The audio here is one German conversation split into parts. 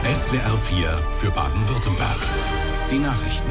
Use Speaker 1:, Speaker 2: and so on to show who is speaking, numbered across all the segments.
Speaker 1: SWR 4 für Baden-Württemberg. Die Nachrichten.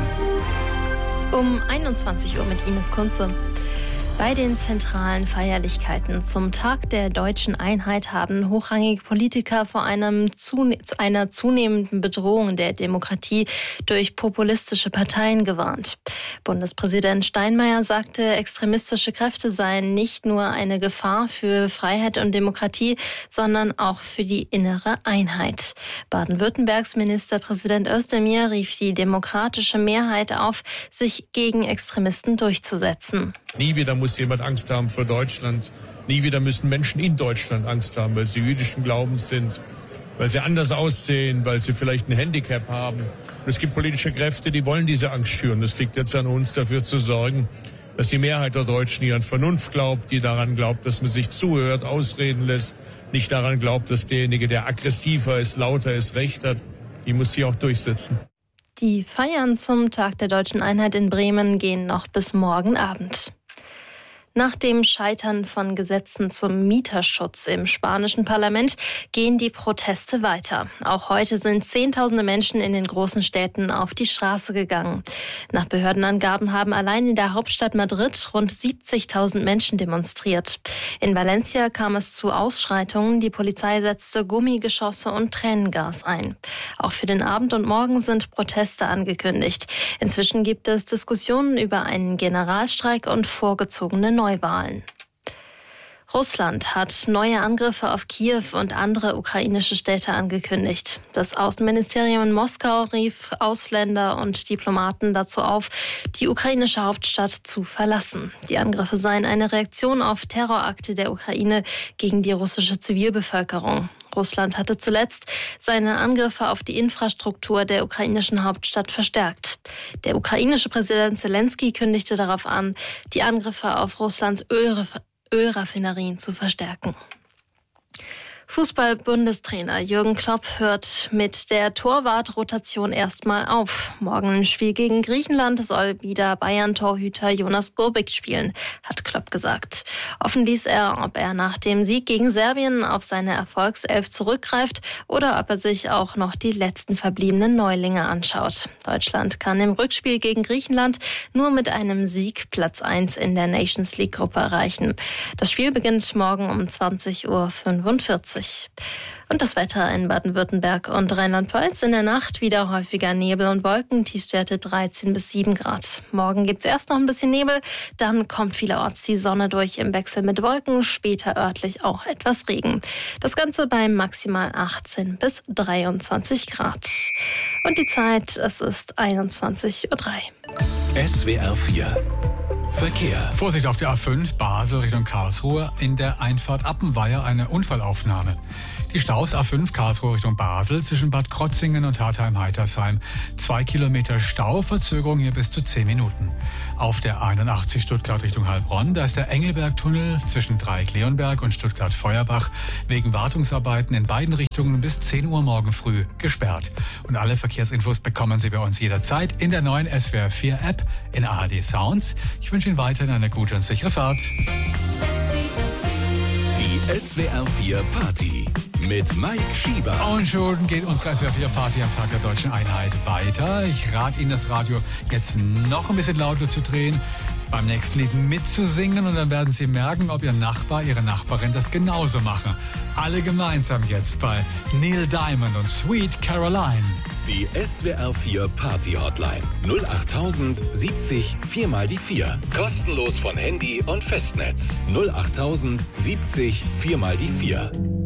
Speaker 2: Um 21 Uhr mit Ines Kunze. Bei den zentralen Feierlichkeiten zum Tag der deutschen Einheit haben hochrangige Politiker vor einer zunehmenden Bedrohung der Demokratie durch populistische Parteien gewarnt. Bundespräsident Steinmeier sagte, extremistische Kräfte seien nicht nur eine Gefahr für Freiheit und Demokratie, sondern auch für die innere Einheit. Baden-Württembergs Ministerpräsident Özdemir rief die demokratische Mehrheit auf, sich gegen Extremisten durchzusetzen.
Speaker 3: Nie wieder muss jemand Angst haben vor Deutschland. Nie wieder müssen Menschen in Deutschland Angst haben, weil sie jüdischen Glaubens sind, weil sie anders aussehen, weil sie vielleicht ein Handicap haben. Und es gibt politische Kräfte, die wollen diese Angst schüren. Es liegt jetzt an uns, dafür zu sorgen, dass die Mehrheit der Deutschen hier an Vernunft glaubt, die daran glaubt, dass man sich zuhört, ausreden lässt, nicht daran glaubt, dass derjenige, der aggressiver ist, lauter ist, Recht hat. Die muss sie auch durchsetzen.
Speaker 2: Die Feiern zum Tag der deutschen Einheit in Bremen gehen noch bis morgen Abend. Nach dem Scheitern von Gesetzen zum Mieterschutz im spanischen Parlament gehen die Proteste weiter. Auch heute sind Zehntausende Menschen in den großen Städten auf die Straße gegangen. Nach Behördenangaben haben allein in der Hauptstadt Madrid rund 70.000 Menschen demonstriert. In Valencia kam es zu Ausschreitungen. Die Polizei setzte Gummigeschosse und Tränengas ein. Auch für den Abend und Morgen sind Proteste angekündigt. Inzwischen gibt es Diskussionen über einen Generalstreik und vorgezogene Neuwahlen. Russland hat neue Angriffe auf Kiew und andere ukrainische Städte angekündigt. Das Außenministerium in Moskau rief Ausländer und Diplomaten dazu auf, die ukrainische Hauptstadt zu verlassen. Die Angriffe seien eine Reaktion auf Terrorakte der Ukraine gegen die russische Zivilbevölkerung. Russland hatte zuletzt seine Angriffe auf die Infrastruktur der ukrainischen Hauptstadt verstärkt. Der ukrainische Präsident Zelensky kündigte darauf an, die Angriffe auf Russlands Ölraffinerien zu verstärken. Fußball-Bundestrainer Jürgen Klopp hört mit der Torwartrotation erstmal auf. Morgen im Spiel gegen Griechenland soll wieder Bayern-Torhüter Jonas Urbik spielen, hat Klopp gesagt. Offen ließ er, ob er nach dem Sieg gegen Serbien auf seine Erfolgself zurückgreift oder ob er sich auch noch die letzten verbliebenen Neulinge anschaut. Deutschland kann im Rückspiel gegen Griechenland nur mit einem Sieg Platz 1 in der Nations League-Gruppe erreichen. Das Spiel beginnt morgen um 20.45 Uhr. Und das Wetter in Baden-Württemberg und Rheinland-Pfalz: in der Nacht wieder häufiger Nebel und Wolken, Tiefstwerte 13 bis 7 Grad. Morgen gibt es erst noch ein bisschen Nebel, dann kommt vielerorts die Sonne durch im Wechsel mit Wolken, später örtlich auch etwas Regen. Das Ganze bei maximal 18 bis 23 Grad. Und die Zeit, es ist 21.03 Uhr.
Speaker 1: SWR 4 Verkehr.
Speaker 4: Vorsicht auf der A5 Basel Richtung Karlsruhe, in der Einfahrt Appenweier eine Unfallaufnahme. Die Staus A5 Karlsruhe Richtung Basel zwischen Bad Krotzingen und Hartheim-Heitersheim. 2 Kilometer Stau, Verzögerung hier bis zu 10 Minuten. Auf der 81 Stuttgart Richtung Heilbronn, da ist der Engelberg-Tunnel zwischen Dreieck-Leonberg und Stuttgart-Feuerbach wegen Wartungsarbeiten in beiden Richtungen bis 10 Uhr morgen früh gesperrt. Und alle Verkehrsinfos bekommen Sie bei uns jederzeit in der neuen SWR 4 App in ARD Sounds. Ich wünsche Ihnen weiterhin eine gute und sichere Fahrt.
Speaker 1: Die SWR 4 Party mit Mike Schieber.
Speaker 4: Und schon geht unsere SWR 4 Party am Tag der deutschen Einheit weiter. Ich rate Ihnen, das Radio jetzt noch ein bisschen lauter zu drehen, beim nächsten Lied mitzusingen, und dann werden Sie merken, ob Ihr Nachbar, Ihre Nachbarin das genauso machen. Alle gemeinsam jetzt bei Neil Diamond und Sweet Caroline.
Speaker 1: Die SWR 4 Party Hotline 08000 70 4 mal die 4. Kostenlos von Handy und Festnetz. 08000 70 4 mal die 4.